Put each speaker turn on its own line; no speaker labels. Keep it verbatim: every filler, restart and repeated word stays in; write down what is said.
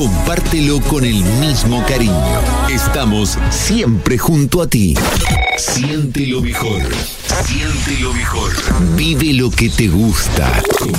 Compártelo con el mismo cariño. Estamos siempre junto a ti. Siente lo mejor. Siente lo mejor. Vive lo que te gusta.